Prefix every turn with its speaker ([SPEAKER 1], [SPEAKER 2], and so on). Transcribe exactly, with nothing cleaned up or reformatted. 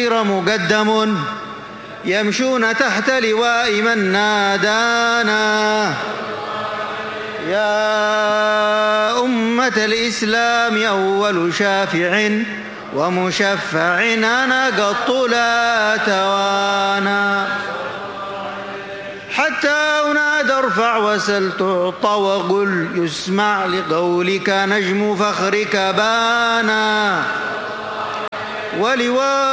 [SPEAKER 1] الخير مقدم يمشون تحت لواء من نادانا. يا أمة الإسلام أول شافع ومشفع أنا قط لا توانا. حتى أنادى ارفع وسل تعطى وقل يسمع لقولك نجم فخرك بانا. ولواء